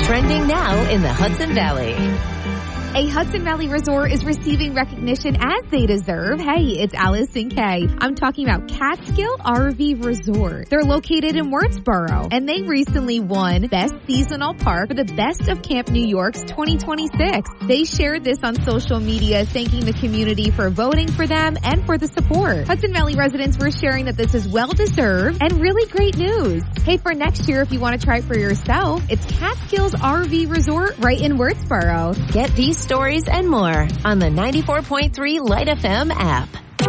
Trending now in the Hudson Valley. A Hudson Valley resort is receiving recognition as they deserve. Hey, it's Allison Kay. I'm talking about Catskill RV Resort. They're located in Wurtsboro, and they recently won Best Seasonal Park for the Best of Camp New York's 2026. They shared this on social media, thanking the community for voting for them and for the support. Hudson Valley residents were sharing that this is well-deserved and really great news. Hey, for next year, if you want to try it for yourself, it's Catskill's RV Resort right in Wurtsboro. Get these stories and more on the 94.3 Light FM app.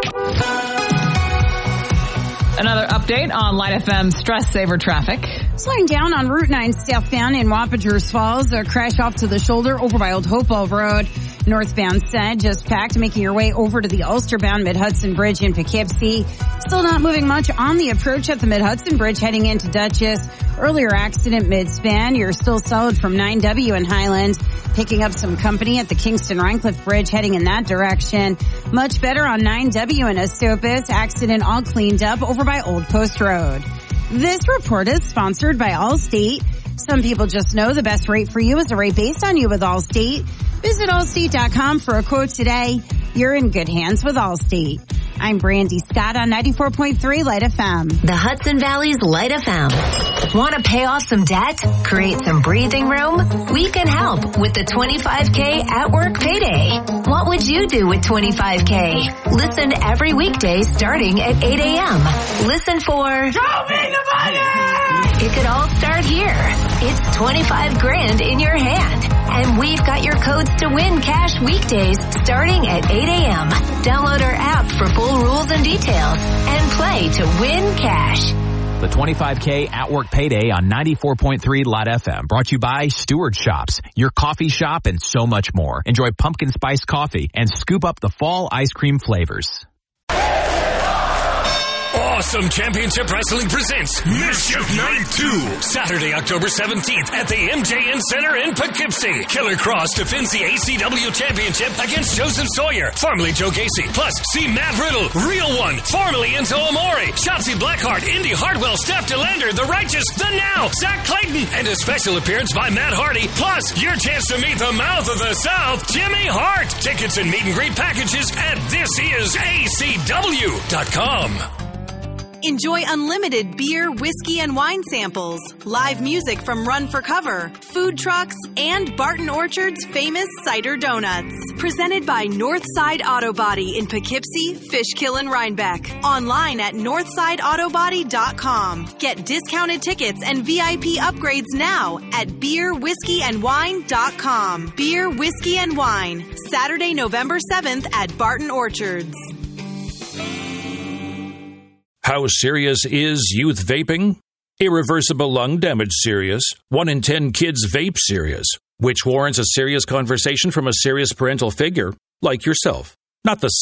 Another update on Light FM stress saver traffic. Slowing down on Route 9 southbound in Wappingers Falls. A crash off to the shoulder over by Old Hopewell Road. Northbound said just packed, making your way over to the Ulster-bound Mid-Hudson Bridge in Poughkeepsie. Still not moving much on the approach at the Mid-Hudson Bridge heading into Dutchess. Earlier accident mid-span. You're still solid from 9W in Highlands. Picking up some company at the Kingston-Rhinecliff Bridge heading in that direction. Much better on 9W in Esopus. Accident all cleaned up over by Old Post Road. This report is sponsored by Allstate. Some people just know the best rate for you is a rate based on you with Allstate. Visit Allstate.com for a quote today. You're in good hands with Allstate. I'm Brandy Scott on 94.3 Light FM. The Hudson Valley's Light FM. Want to pay off some debt? Create some breathing room? We can help with the 25K at work payday. What would you do with 25K? Listen every weekday starting at 8 a.m. Listen for Show me the money! It could all start here. It's 25 grand in your hand. And we've got your codes to win cash weekdays starting at 8 a.m. Download our app for full rules and details and play to win cash. The 25K at work payday on 94.3 Light FM. Brought to you by Stewart Shops, your coffee shop, and so much more. Enjoy pumpkin spice coffee and scoop up the fall ice cream flavors. Awesome Championship Wrestling presents Mischief Night 2, Saturday, October 17th at the MJN Center in Poughkeepsie. Killer Cross defends the ACW Championship against Joseph Sawyer, formerly Joe Gacy. Plus, see Matt Riddle, Real One, formerly Enzo Amore, Shotzi Blackheart, Indy Hartwell, Steph DeLander, The Righteous, The Now, Zach Clayton, and a special appearance by Matt Hardy. Plus, your chance to meet the Mouth of the South, Jimmy Hart. Tickets and meet and greet packages at thisisacw.com. Enjoy unlimited beer, whiskey, and wine samples, live music from Run for Cover, food trucks, and Barton Orchard's famous cider donuts. Presented by Northside Auto Body in Poughkeepsie, Fishkill, and Rhinebeck. Online at northsideautobody.com. Get discounted tickets and VIP upgrades now at beerwhiskeyandwine.com. Beer, Whiskey, and Wine, Saturday, November 7th at Barton Orchards. How serious is youth vaping? Irreversible lung damage serious. 1 in 10 kids vape serious, which warrants a serious conversation from a serious parental figure like yourself. Not the